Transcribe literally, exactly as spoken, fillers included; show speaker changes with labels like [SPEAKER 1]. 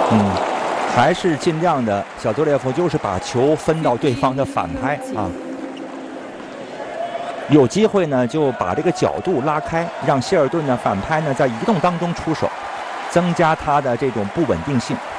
[SPEAKER 1] 嗯，还是尽量的，小泽列夫就是把球分到对方的反拍啊。有机会呢，就把这个角度拉开，让希尔顿呢反拍呢在移动当中出手，增加他的这种不稳定性。